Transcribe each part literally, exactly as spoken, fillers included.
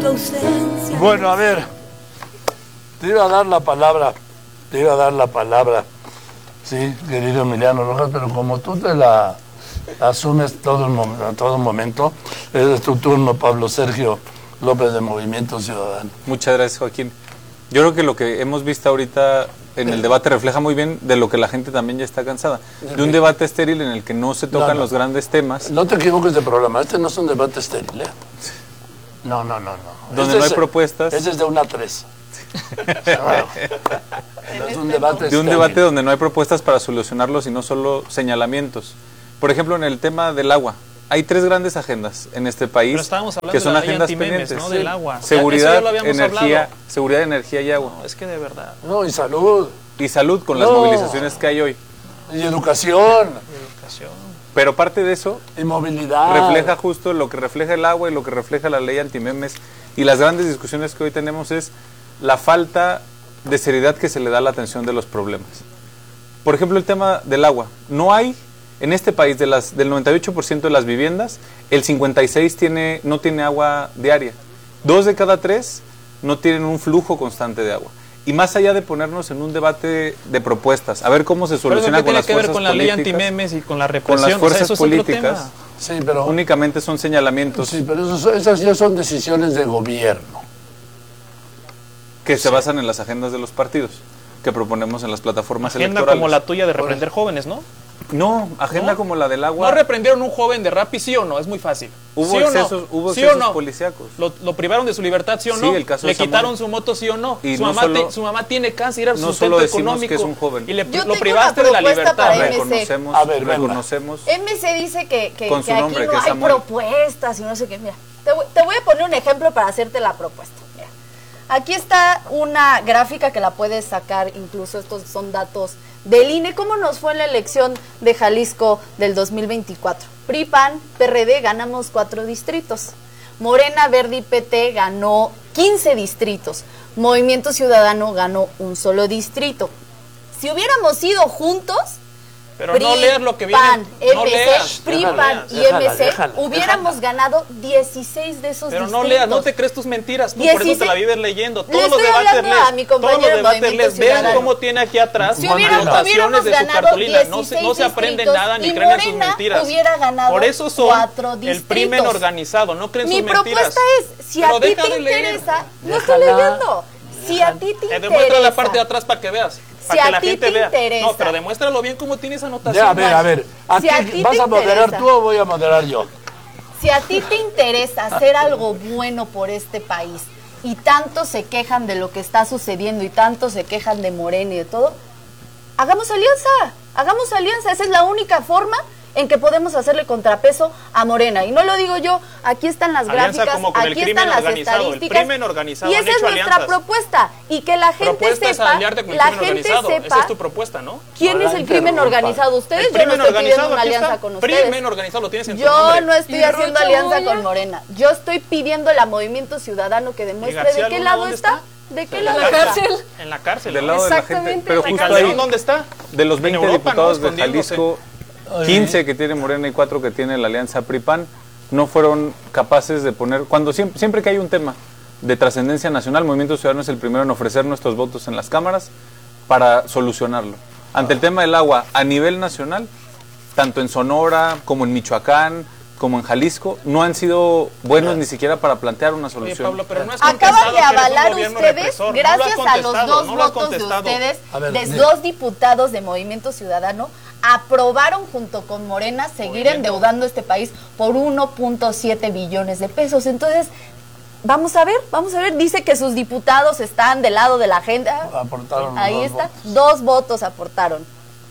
tu ausencia. Bueno, a ver, te iba a dar la palabra, te iba a dar la palabra, sí, querido Emiliano Rojas, pero como tú te la asumes todo el, a todo momento, es tu turno, Pablo Sergio López de Movimiento Ciudadano. Muchas gracias, Joaquín. Yo creo que lo que hemos visto ahorita en el debate refleja muy bien de lo que la gente también ya está cansada. De un debate estéril en el que no se tocan no, no. los grandes temas. No te equivoques de programa, este no es un debate estéril, ¿eh? No, no, no, no. Donde este no hay es, propuestas. Ese es de una a tres. Bueno, es un debate de un debate donde no hay propuestas para solucionarlo, sino solo señalamientos. Por ejemplo, en el tema del agua. Hay tres grandes agendas en este país que son agendas pendientes, ¿no? Del agua. Seguridad, energía, seguridad, energía y agua. No, es que de verdad. No, y salud. Y salud con no. las movilizaciones que hay hoy. Y educación. Y educación. Pero parte de eso y movilidad. Refleja justo lo que refleja el agua y lo que refleja la ley antimemes. Y las grandes discusiones que hoy tenemos es la falta de seriedad que se le da a la atención de los problemas. Por ejemplo, el tema del agua. No hay en este país, de las, del noventa y ocho por ciento de las viviendas, el cincuenta y seis por ciento tiene, no tiene agua diaria. Dos de cada tres no tienen un flujo constante de agua. Y más allá de ponernos en un debate de propuestas, a ver cómo se soluciona con las fuerzas políticas. ¿Qué tiene que ver con la ley antimemes y con la represión? Con las fuerzas o sea, eso políticas, sí, pero, únicamente son señalamientos. Sí, pero eso, esas ya son decisiones de gobierno. Que se sí. basan en las agendas de los partidos, que proponemos en las plataformas Agenda electorales. Como la tuya de reprender jóvenes, ¿no? No, agenda ¿No? como la del agua. ¿No reprendieron un joven de Rappi, sí o no? Es muy fácil. Hubo ¿Sí excesos, no? hubo ¿Sí excesos no? policíacos. ¿Lo, ¿Lo privaron de su libertad, sí o sí, no? El caso ¿Le de quitaron su moto, sí o no? Y su, no mamá solo, te, su mamá tiene cáncer, era no sustento solo decimos económico. Que es un joven. Y le, lo privaste de la libertad. Reconocemos, a ver, reconocemos. M C dice que, que, con que su nombre, aquí no que hay Samuel. propuestas y no sé qué. Mira, te voy, te voy a poner un ejemplo para hacerte la propuesta. Mira, aquí está una gráfica que la puedes sacar, incluso estos son datos del I N E. ¿Cómo nos fue en la elección de Jalisco del dos mil veinticuatro? P R I, P A N, P R D ganamos cuatro distritos. Morena, Verde y P T ganó quince distritos. Movimiento Ciudadano ganó un solo distrito. Si hubiéramos ido juntos, pero P R I, no leer lo que viene, P A N, no M C, leas, P R I, déjala, P A N y déjala, M C, déjala, hubiéramos déjala. ganado dieciséis de esos pero distritos. no leas, no te crees tus mentiras, tú dieciséis por eso te la vives leyendo. Todos Le los estoy debates hablando a mi les, todos los compañero debates Movimiento les, vean Ciudadano. cómo tiene aquí atrás Si hubiera- anotaciones hubiéramos de su ganado cartulina, no se, no dieciséis se aprenden distritos nada ni y creen en sus Morena mentiras. hubiera ganado Por eso son cuatro el distritos. crimen organizado, no creen Mi sus mentiras. propuesta es, si Pero a ti deja te de leer. interesa, no estoy Déjala. leyendo, si a ti te Eh, demuestra la interesa, parte de atrás para que veas, Si para a que la ti gente te vea. interesa. No, pero demuéstralo bien cómo tienes Ya, anotación. a ver, a ver, Si aquí, a ti ¿vas te a moderar interesa. tú o voy a moderar yo? si a ti te interesa hacer algo bueno por este país y tanto se quejan de lo que está sucediendo y tanto se quejan de Morena y de todo, hagamos alianza, hagamos alianza, esa es la única forma en que podemos hacerle contrapeso a Morena. Y no lo digo yo, aquí están las Alianza gráficas, como con el aquí crimen están las organizado, el estadísticas. crimen organizado, y han esa es hecho nuestra alianzas. propuesta. Y que la gente Propuesta es sepa, aliarte con el la crimen gente organizado. sepa Esa es tu propuesta, ¿no? quién No es la el crimen interrumpa. organizado. Ustedes, El yo no crimen estoy pidiendo organizado, una aquí alianza está. con ustedes. Crimen organizado lo tienes en tu Yo nombre. no estoy ¿Y haciendo Rocha alianza Moya? con Morena. Yo estoy pidiendo al Movimiento Ciudadano que ¿Y demuestre García de qué Luna lado dónde está. está? ¿De qué En lado la está? cárcel. En la cárcel. Del ¿no? lado de la gente. Exactamente. Pero ¿Y justo Calderón ahí, dónde está? de los En veinte Europa, diputados ¿no? de Escondiéndose. Jalisco, quince que tiene Morena y cuatro que tiene la alianza P R I P A N, no fueron capaces de poner, cuando siempre, siempre que hay un tema de trascendencia nacional, Movimiento Ciudadano es el primero en ofrecer nuestros votos en las cámaras para solucionarlo. Ante el tema del agua a nivel nacional, tanto en Sonora como en Michoacán, como en Jalisco, no han sido buenos ni siquiera para plantear una Oye, solución. Pablo, pero no has Acaban contestado de que eres un avalar gobierno ustedes, represor. No lo has gracias a los contestado, dos no lo has votos de contestado. ustedes, A ver, de mira. dos diputados de Movimiento Ciudadano, aprobaron junto con Morena seguir Movimiento. endeudando este país por uno punto siete billones de pesos. Entonces, vamos a ver, vamos a ver, dice que sus diputados están del lado de la agenda. Aportaron Ahí dos está, votos. dos votos aportaron.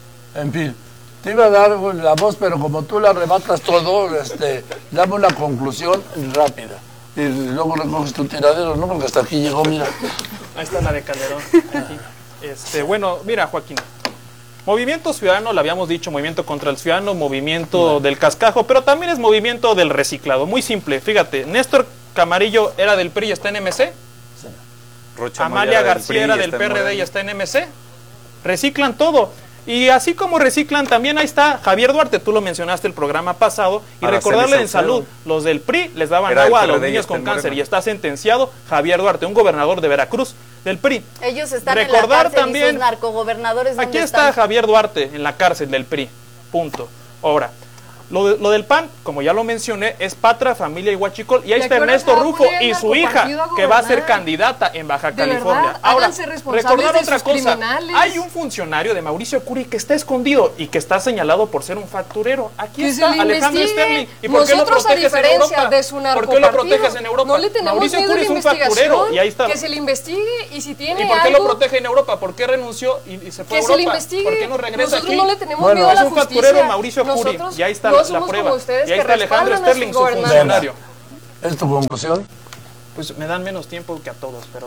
En fin, te iba a dar la voz, pero como tú la arrebatas todo, este, dame una conclusión rápida. Y luego recoges tu tiradero, ¿no? Porque hasta aquí llegó, mira. Ahí está la de Calderón. Aquí. Este, bueno, mira, Joaquín. Movimiento Ciudadano, lo habíamos dicho, movimiento contra el ciudadano, movimiento bueno. del cascajo, pero también es movimiento del reciclado. Muy simple, fíjate, Néstor Camarillo era del P R I y está en M C. Rocha Amalia Moya García era del P R D y está en M C. Reciclan todo. Y así como reciclan, también ahí está Javier Duarte, tú lo mencionaste el programa pasado, y Araceli recordarle en Saucedo. salud, los del P R I les daban Era el agua a P R D los y niños está con en cáncer, Morena. y está sentenciado Javier Duarte, un gobernador de Veracruz del P R I. Ellos están Recordar en la cárcel también, y sus narcogobernadores, ¿dónde aquí está están? Javier Duarte en la cárcel del P R I, punto. Ahora, lo, de- lo del P A N, como ya lo mencioné, es Patria, Familia y Huachicol, y ahí ¿Y a está qué hora Ernesto se va a Rufo poner el y su hija, narcopartido a que va a ser gobernar? candidata en Baja De California. verdad, Ahora, háganse responsables recordar de otra sus cosa, criminales. hay un funcionario de Mauricio Curi que está escondido y que está señalado por ser un facturero. Aquí Que está se le Alejandro investigue. Sterling. ¿Y por qué lo Nosotros, a proteges en diferencia Europa? de su ¿Por qué lo narcopartido, proteges en Europa? no le tenemos Mauricio miedo a Curi la es un facturero investigación, y ahí está. que se le investigue, y si tiene ¿Y por qué algo, lo protege en Europa? ¿Por qué renunció y, y se fue a que Europa? se le investigue. ¿Por qué no regresa Nosotros aquí? no le tenemos Bueno, miedo a Es la un justicia. facturero Mauricio Curi, Nosotros y ahí está no la, la somos prueba. como ustedes, Y ahí que está Alejandro respaldan a Sterling, sus su gobernantes. funcionario. ¿Es tu conclusión? Pues me dan menos tiempo que a todos, pero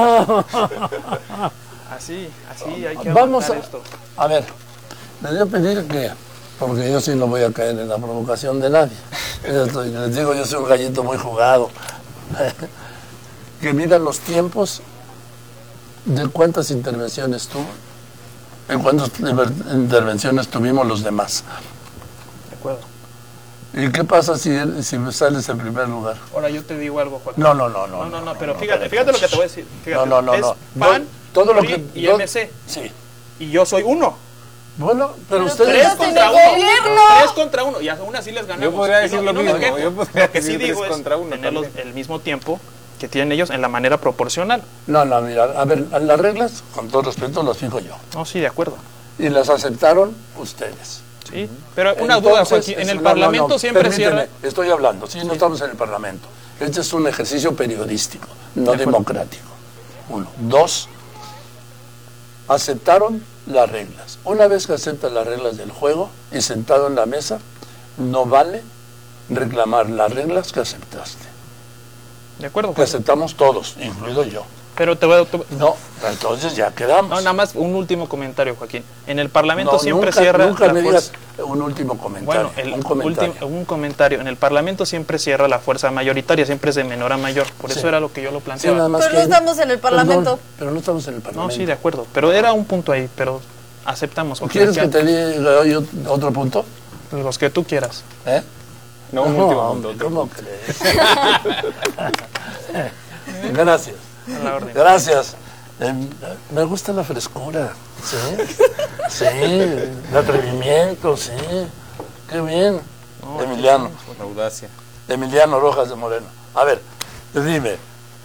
así, así hay que Vamos aguantar a, esto. a ver, les voy a pedir que, porque yo sí no voy a caer en la provocación de nadie. Yo estoy- les digo, yo soy un gallito muy jugado. Que miran los tiempos de cuántas intervenciones tuvo, en cuántas inter- intervenciones tuvimos los demás. De acuerdo. ¿Y qué pasa si, si sales en primer lugar? Ahora yo te digo algo, Joaquín. No, no, no, no. No, no, no, pero fíjate, fíjate lo que te voy a decir. Fíjate, No, no, no, es no. P A N, Todo lo P R I que y yo- M C. Sí. Y yo soy uno. Bueno, pero, Pero ustedes... Tres Pero contra en uno. el gobierno. Tres contra uno. Y aún así les ganamos. Yo podría Y decir no- lo y no me mismo, quejo. yo podría Lo que sí decir digo tres es contra uno tener los- también. el mismo tiempo que tienen ellos en la manera proporcional. No, no, mira, a ver, las reglas, con todo respeto, las fijo yo. No, sí, de acuerdo. Y las aceptaron ustedes. Sí. Pero una duda, Entonces, Joaquín. En es- el no, no, Parlamento no, siempre permíteme, cierra. Estoy hablando, sí, no estamos en el Parlamento. Este es un ejercicio periodístico, no De acuerdo. democrático. Uno. Dos, aceptaron las reglas. Una vez que aceptas las reglas del juego y sentado en la mesa, no vale reclamar las reglas que aceptaste. De acuerdo, Que Joaquín. aceptamos todos, incluido yo. Pero te voy a... te- No, entonces ya quedamos. No, nada más un último comentario, Joaquín. En el Parlamento No, siempre nunca, cierra nunca la me fuerza... digas un último comentario. Bueno, el un comentario. último, un comentario. En el Parlamento siempre cierra la fuerza mayoritaria, siempre es de menor a mayor. Por eso Sí. era lo que yo lo Sí, planteaba. nada más Pero que no ahí- estamos en el Parlamento. Perdón, pero no estamos en el No, Parlamento. sí, de acuerdo. Pero era un punto ahí, pero aceptamos. Joaquín. ¿Quieres que Ya- te diga hoy ot- otro punto? Los que tú quieras. ¿Eh? No, un último punto. hombre, ¿cómo crees? Gracias. A la orden. Gracias. Eh, me gusta la frescura. Sí. Sí. El atrevimiento, sí. Qué bien. No, Emiliano. La audacia. Emiliano Rojas de Moreno. A ver, dime.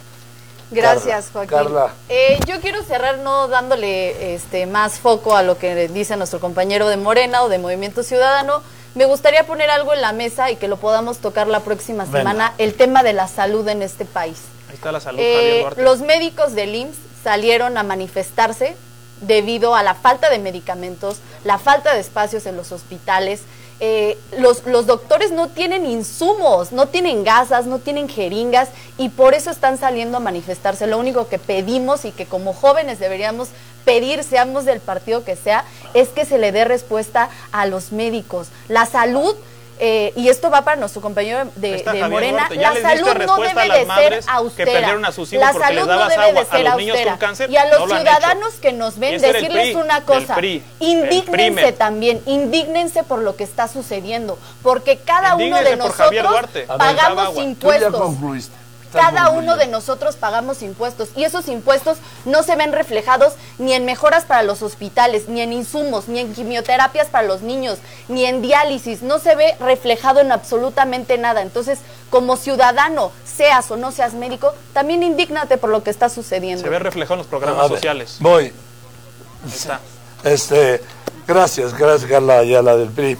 Gracias, Carla, Joaquín. Carla. Eh, yo quiero cerrar no dándole este más foco a lo que dice nuestro compañero de Morena o de Movimiento Ciudadano. Me gustaría poner algo en la mesa y que lo podamos tocar la próxima Venga. semana, el tema de la salud en este país. Ahí está la salud, Eh, Javier Duarte. los médicos del I M S S salieron a manifestarse debido a la falta de medicamentos, la falta de espacios en los hospitales. Eh, los, los doctores no tienen insumos, no tienen gasas, no tienen jeringas y por eso están saliendo a manifestarse. Lo único que pedimos y que como jóvenes deberíamos pedir, seamos del partido que sea, es que se le dé respuesta a los médicos. La salud, eh, y esto va para nuestro compañero de, Ahí está de Javier Morena, Duarte. Ya la les diste salud no respuesta a debe las de madres ser que austera. perdieron a sus hijos La porque les salud no dabas debe agua de a ser los niños con austera. cáncer, Y a los no lo han ciudadanos que nos ven, Ese era el decirles P R I, una del cosa, P R I, el indígnense PRIME. también, indígnense por lo que está sucediendo, porque cada uno Indígnense de por Javier nosotros Duarte. A ver, pagamos agua. Tú ya impuestos. concluiste. Estás Cada uno concluyendo. de nosotros pagamos impuestos y esos impuestos no se ven reflejados ni en mejoras para los hospitales, ni en insumos, ni en quimioterapias para los niños, ni en diálisis. No se ve reflejado en absolutamente nada. Entonces, como ciudadano, seas o no seas médico, también indígnate por lo que está sucediendo. Se ve reflejado en los A programas ver, sociales. Voy. Ahí está. Este, gracias, gracias Carla Ayala del P R I.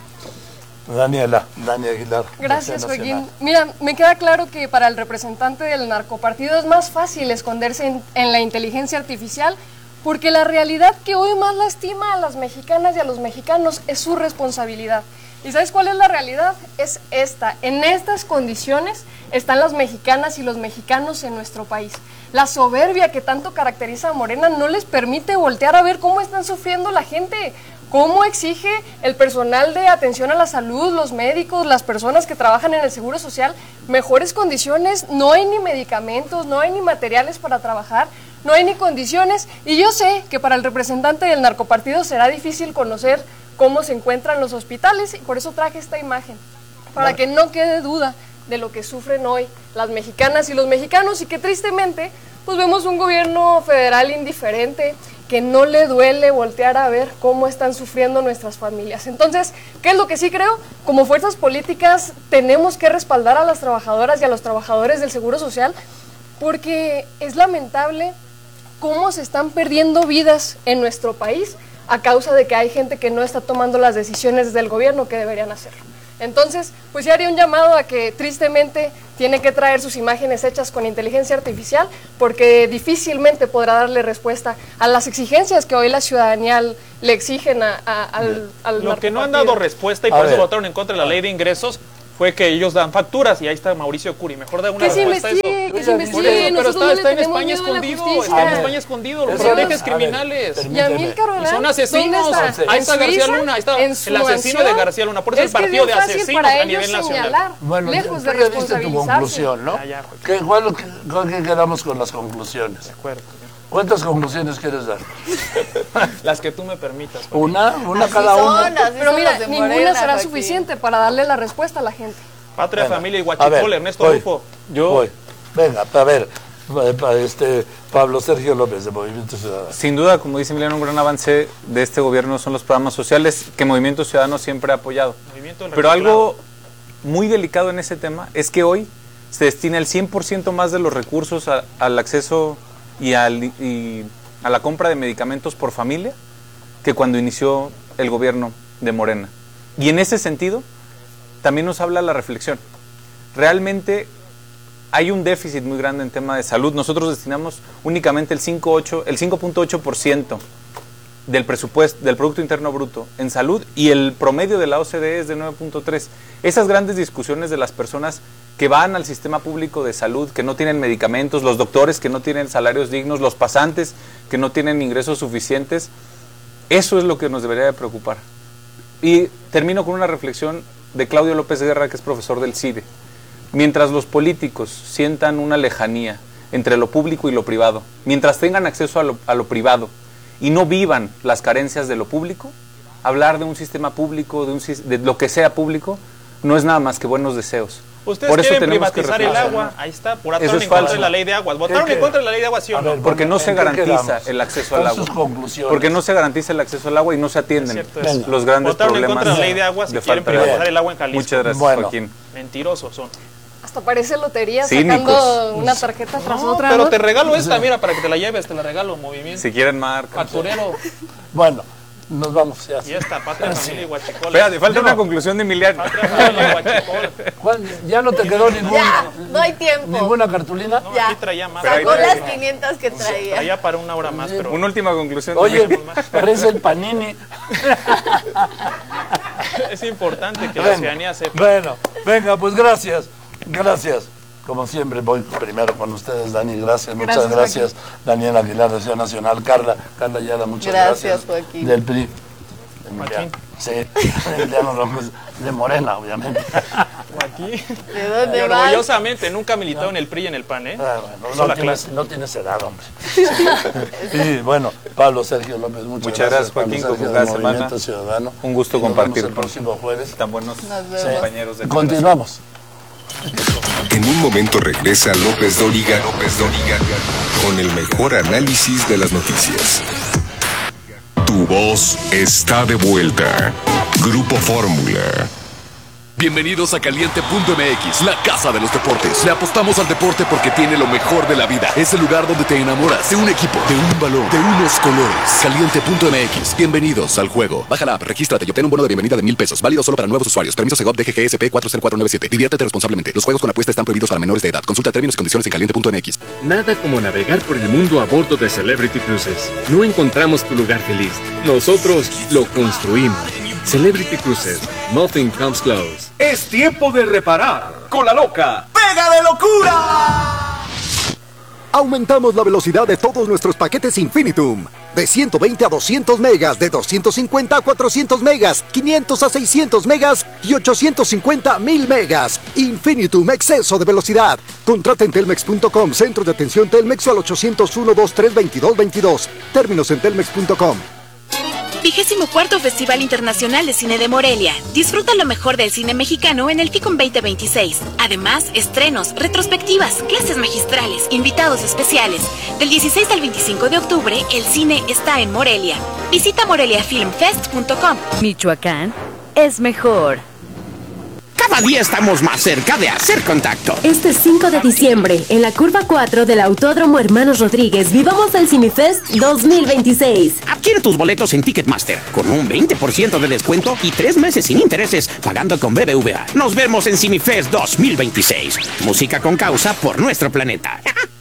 Daniela, Dani Aguilar. Gracias, Acción Joaquín. Nacional. Mira, me queda claro que para el representante del narcopartido es más fácil esconderse en, en la inteligencia artificial, porque la realidad que hoy más lastima a las mexicanas y a los mexicanos es su responsabilidad. ¿Y sabes cuál es la realidad? Es esta. En estas condiciones están las mexicanas y los mexicanos en nuestro país. La soberbia que tanto caracteriza a Morena no les permite voltear a ver cómo están sufriendo la gente. ¿Cómo exige el personal de atención a la salud, los médicos, las personas que trabajan en el Seguro Social, mejores condiciones? No hay ni medicamentos, no hay ni materiales para trabajar. no hay ni condiciones, y yo sé que para el representante del narcopartido será difícil conocer cómo se encuentran los hospitales, y por eso traje esta imagen, para que no quede duda de lo que sufren hoy las mexicanas y los mexicanos, y que tristemente pues vemos un gobierno federal indiferente, que no le duele voltear a ver cómo están sufriendo nuestras familias. Entonces, ¿qué es lo que sí creo? Como fuerzas políticas tenemos que respaldar a las trabajadoras y a los trabajadores del Seguro Social, porque es lamentable cómo se están perdiendo vidas en nuestro país a causa de que hay gente que no está tomando las decisiones del gobierno que deberían hacerlo. Entonces, pues yo haría un llamado a que tristemente tiene que traer sus imágenes hechas con inteligencia artificial, porque difícilmente podrá darle respuesta a las exigencias que hoy la ciudadanía le exigen a, a, al, al Lo que no han narcopartido. dado respuesta y A por eso ver. votaron en contra de la ley de ingresos fue que ellos dan facturas, y ahí está Mauricio Curi. Mejor da una Que se respuesta a eso. investigue, que se Por Por investigue. eso, pero Nosotros está, no le está en tenemos España miedo a la escondido, justicia. está en A ver. España escondido, los Eso personajes es, a ver, criminales. permíteme. Yamil Carolán, Y son asesinos. ¿dónde está? Ahí ¿En está García Suiza? Luna, ahí está ¿En su el asesino de mansión? García Luna. Por eso Es el que es partido bien de fácil asesinos para a ellos nivel nacional. señalar, Bueno, lejos tú de ya diste tu responsabilizarse. conclusión, ¿no? Ya, ya, Joaquín. ¿Qué, cuál- qué- ¿Con qué quedamos con las conclusiones? De acuerdo. ¿Cuántas conclusiones quieres dar? Las que tú me permitas. Joaquín. ¿Una? ¿Una Así cada son, una? así Pero son mira, los de ninguna Morena, será Joaquín. suficiente para darle la respuesta a la gente. Patria, Venga. familia y A Huachicol, ver, Ernesto voy. Rufo. Yo, Voy. Venga, a ver, pa- pa- este, Pablo Sergio López, de Movimiento Ciudadano. sin duda, como dice Emiliano, un gran avance de este gobierno son los programas sociales que Movimiento Ciudadano siempre ha apoyado. Movimiento del Pero reciclado. algo muy delicado en ese tema es que hoy se destina el cien por ciento más de los recursos a- al acceso y, al, y a la compra de medicamentos por familia que cuando inició el gobierno de Morena. Y en ese sentido, también nos habla la reflexión. Realmente hay un déficit muy grande en tema de salud. Nosotros destinamos únicamente el cinco punto ocho, el cinco punto ocho por ciento del presupuesto, del Producto Interno Bruto en salud, y el promedio de la O C D E es de nueve punto tres. Esas grandes discusiones de las personas que van al sistema público de salud, que no tienen medicamentos, los doctores que no tienen salarios dignos, los pasantes que no tienen ingresos suficientes, eso es lo que nos debería de preocupar. Y termino con una reflexión de Claudio López Guerra, que es profesor del C I D E. Mientras los políticos sientan una lejanía entre lo público y lo privado, mientras tengan acceso a lo, a lo privado y no vivan las carencias de lo público, hablar de un sistema público, de, un, sis- de lo que sea público, no es nada más que buenos deseos. Ustedes Por eso quieren tenemos que privatizar el reflexionar. agua, ahí está, por Eso votaron es en contra falso. de la ley de aguas. ¿Votaron ¿Qué en qué? contra de la ley de aguas, sí o A no? ver, Porque no ¿en se qué garantiza quedamos? el acceso Son al agua. sus conclusiones. Porque no se garantiza el acceso al agua y no se Es atienden cierto eso. Venga. los grandes Votaron en problemas contra de la ley de aguas y de quieren falta de agua. privatizar el agua en Jalisco. Muchas gracias, Bueno. Joaquín. Mentirosos son. Hasta parece lotería Cínicos. sacando una tarjeta tras No, otra. pero ¿no? te regalo esta, mira, para que te la lleves, te la regalo, movimiento. Si quieren marca. Facturero. Bueno, nos vamos ya. Y esta, Patria, familia y Huachicol. Espérate, falta Yo una no. conclusión de Emiliano. Patria, familia y Huachicol. ¿Cuál? ¿Ya no te quedó ningún, Ya, no hay tiempo. ninguna cartulina? No, Ya. aquí traía más. Pero ahí Sacó trae- las quinientas que traía. Traía para una hora más, pero Una última conclusión. Oye, de- parece el Panini. es importante que la Venga. ciudadanía sepa. Bueno, venga, pues gracias. Gracias. Como siempre, voy primero con ustedes, Dani. Gracias, muchas Gracias, gracias. Daniel Aguilar, de Ciudad Nacional. Carla, Carla Yara, muchas Gracias, gracias. Joaquín. Del P R I. Emiliano. Joaquín. Sí, Emiliano López, de Morena, obviamente. Aquí. ¿De dónde Y vas? orgullosamente nunca militado en el P R I y en el P A N, ¿eh? Ah, bueno, Sola no, tienes, clase. no tienes edad, hombre. Y bueno, Pablo Sergio López, muchas, Muchas gracias, Pablo Joaquín, Sergio, como de cada Movimiento semana. Ciudadano. Un gusto Y nos compartir vemos el con próximo jueves. tan buenos Nos vemos. compañeros de Continuamos. En un momento regresa López Dóriga, López Dóriga, con el mejor análisis de las noticias. Tu voz está de vuelta. Grupo Fórmula. Bienvenidos a Caliente punto M X, la casa de los deportes. Le apostamos al deporte porque tiene lo mejor de la vida. Es el lugar donde te enamoras de un equipo, de un balón, de unos colores. Caliente punto M X. Bienvenidos al juego. Baja la app, regístrate y obtén un bono de bienvenida de mil pesos. Válido solo para nuevos usuarios. Permiso Segov D G G S P cuatro cero cuatro nueve siete. Diviértete responsablemente. Los juegos con apuesta están prohibidos para menores de edad. Consulta términos y condiciones en caliente punto M X. Nada como navegar por el mundo a bordo de Celebrity Cruises. No encontramos tu lugar feliz. Nosotros lo construimos. Celebrity Cruises. Nothing comes close. Es tiempo de reparar con la loca ¡Pega de locura! Aumentamos la velocidad de todos nuestros paquetes Infinitum. De ciento veinte a doscientos megas, de doscientos cincuenta a cuatrocientos megas, quinientos a seiscientos megas y ochocientos cincuenta a mil megas. Infinitum, exceso de velocidad. Contrata en telmex punto com, centro de atención Telmex, o al ochocientos uno, veintitrés, veintidós veintidós. Términos en telmex punto com. Vigésimo cuarto Festival Internacional de Cine de Morelia. Disfruta lo mejor del cine mexicano en el FICOM veinte veintiséis. Además, estrenos, retrospectivas, clases magistrales, invitados especiales. Del dieciséis al veinticinco de octubre, el cine está en Morelia. Visita morelia film fest punto com. Michoacán es mejor. Cada día estamos más cerca de hacer contacto. Este cinco de diciembre, en la curva cuatro del Autódromo Hermanos Rodríguez, vivamos el CineFest dos mil veintiséis. Adquiere tus boletos en Ticketmaster con un veinte por ciento de descuento y tres meses sin intereses pagando con B B V A. Nos vemos en CineFest dos mil veintiséis. Música con causa por nuestro planeta.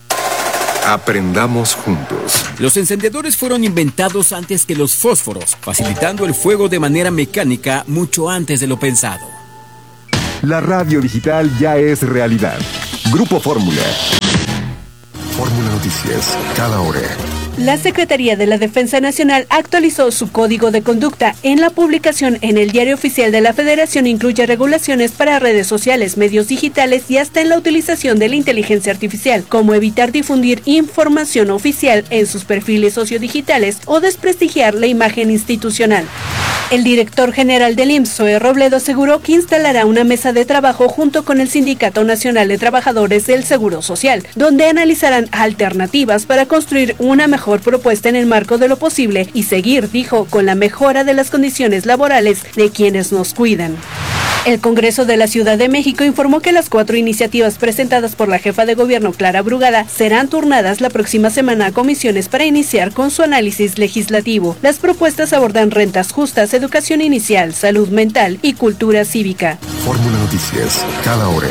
Aprendamos juntos. Los encendedores fueron inventados antes que los fósforos, facilitando el fuego de manera mecánica mucho antes de lo pensado. La radio digital ya es realidad. Grupo Fórmula. Fórmula Noticias, cada hora. La Secretaría de la Defensa Nacional actualizó su código de conducta. En la publicación en el Diario Oficial de la Federación incluye regulaciones para redes sociales, medios digitales y hasta en la utilización de la inteligencia artificial, como evitar difundir información oficial en sus perfiles sociodigitales o desprestigiar la imagen institucional. El director general del I M S S, Zoe Robledo, aseguró que instalará una mesa de trabajo junto con el Sindicato Nacional de Trabajadores del Seguro Social, donde analizarán alternativas para construir una mejor propuesta en el marco de lo posible y seguir, dijo, con la mejora de las condiciones laborales de quienes nos cuidan. El Congreso de la Ciudad de México informó que las cuatro iniciativas presentadas por la jefa de gobierno Clara Brugada serán turnadas la próxima semana a comisiones para iniciar con su análisis legislativo. Las propuestas abordan rentas justas, educación inicial, salud mental y cultura cívica. Fórmula Noticias, cada hora.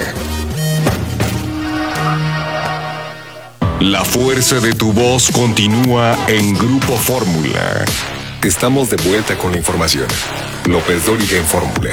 La fuerza de tu voz continúa en Grupo Fórmula. Estamos de vuelta con la información. López Dóriga en Fórmula.